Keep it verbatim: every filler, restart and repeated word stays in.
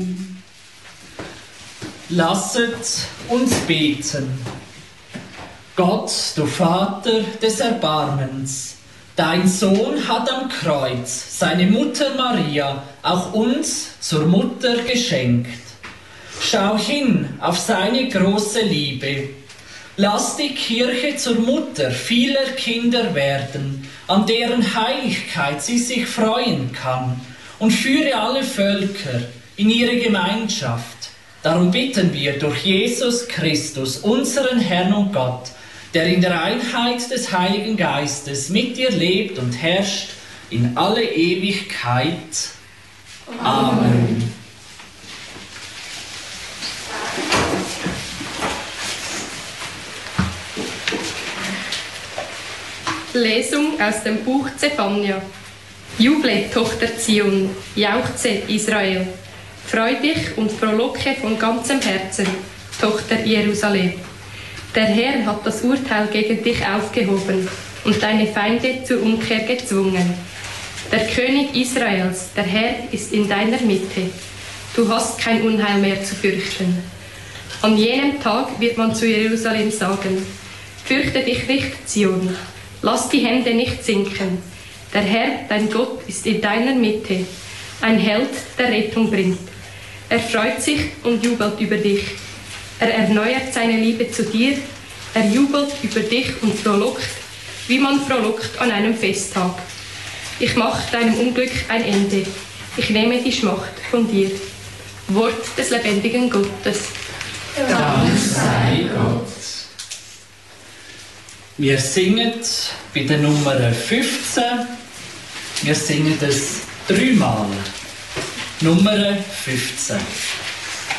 Lasset uns beten. Gott, du Vater des Erbarmens, dein Sohn hat am Kreuz seine Mutter Maria auch uns zur Mutter geschenkt. Schau hin auf seine große Liebe. Lass die Kirche zur Mutter vieler Kinder werden, an deren Heiligkeit sie sich freuen kann, und führe alle Völker in ihre Gemeinschaft. Darum bitten wir durch Jesus Christus, unseren Herrn und Gott, der in der Einheit des Heiligen Geistes mit dir lebt und herrscht in alle Ewigkeit. Amen. Lesung aus dem Buch Zephania. Juble, Tochter Zion, jauchze, Israel. Freu dich und frohlocke von ganzem Herzen, Tochter Jerusalem. Der Herr hat das Urteil gegen dich aufgehoben und deine Feinde zur Umkehr gezwungen. Der König Israels, der Herr, ist in deiner Mitte. Du hast kein Unheil mehr zu fürchten. An jenem Tag wird man zu Jerusalem sagen: Fürchte dich nicht, Zion. Lass die Hände nicht sinken. Der Herr, dein Gott, ist in deiner Mitte, ein Held, der Rettung bringt. Er freut sich und jubelt über dich. Er erneuert seine Liebe zu dir. Er jubelt über dich und frohlockt, wie man frohlockt an einem Festtag. Ich mache deinem Unglück ein Ende. Ich nehme die Schmacht von dir. Wort des lebendigen Gottes. Dank sei Gott. Wir singen bei der Nummer fünfzehn. Wir singen es dreimal. Nummer fünfzehn.